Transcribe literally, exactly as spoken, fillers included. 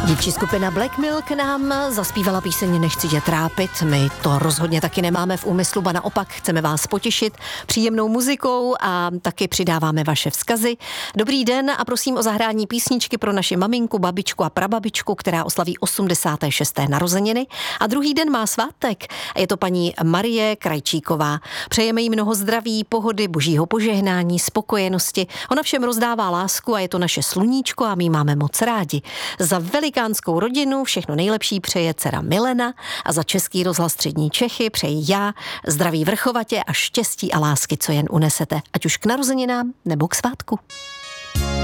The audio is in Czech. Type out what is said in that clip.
Dívčí skupina Black Milk nám zaspívala píseň Nechci tě trápit. My to rozhodně taky nemáme v úmyslu, ba naopak chceme vás potěšit příjemnou muzikou a taky přidáváme vaše vzkazy. Dobrý den a prosím o zahrání písničky pro naši maminku, babičku a prababičku, která oslaví osmdesáté šesté narozeniny a druhý den má svátek. A je to paní Marie Krajčíková. Přejeme jí mnoho zdraví, pohody, božího požehnání, spokojenosti. Ona všem rozdává lásku a je to naše sluníčko a my máme moc rádi. Za velikánskou rodinu všechno nejlepší přeje dcera Milena a za Český rozhlas Střední Čechy přeji já zdraví vrchovatě a štěstí a lásky, co jen unesete, ať už k narozeninám nebo k svátku.